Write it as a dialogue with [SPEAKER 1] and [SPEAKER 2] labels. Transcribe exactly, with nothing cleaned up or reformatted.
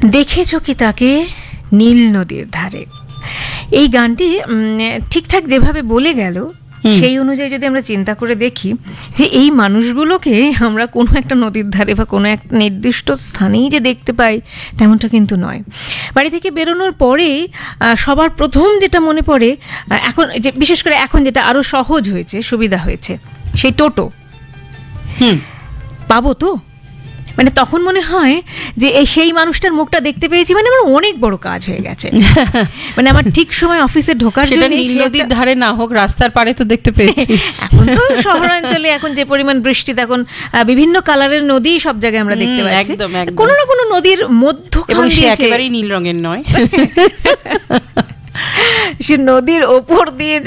[SPEAKER 1] দেখেছো কি তাকে নীল নদীর ধারে, এই গানটি ঠিকঠাক যেভাবে বলে গেল সেই অনুযায়ী যদি আমরা চিন্তা করে দেখি যে এই মানুষগুলোকে আমরা কোনো একটা নদীর ধারে বা কোনো এক নির্দিষ্ট স্থানেই যে দেখতে পাই তেমনটা কিন্তু নয়। বাড়ি থেকে বেরোনোর পরেই সবার প্রথম যেটা মনে পড়ে, এখন যে বিশেষ করে এখন যেটা আরো সহজ হয়েছে, সুবিধা হয়েছে, সেই টোটো।
[SPEAKER 2] হুম
[SPEAKER 1] পাবো তো, মানে তখন মনে হয় যে এই সেই মানুষটার মুখটা দেখতে পেয়েছি মানে আমার অনেক বড় কাজ হয়ে গেছে। মানে আমার ঠিক সময় অফিসে ঢোকার জন্য
[SPEAKER 2] নীল নদীর ধারে না হোক রাস্তার পাড়ে তো দেখতে পেয়েছি।
[SPEAKER 1] এখন তো শহরাঞ্চলে এখন যে পরিমাণ বৃষ্টি, তখন বিভিন্ন কালারের নদী সব জায়গায় আমরা দেখতে পাচ্ছি, কোনো না কোনো নদীর মধ্য,
[SPEAKER 2] এবং সে একেবারেই নীল রঙের নয়,
[SPEAKER 1] সে নদীর ওপর দিয়ে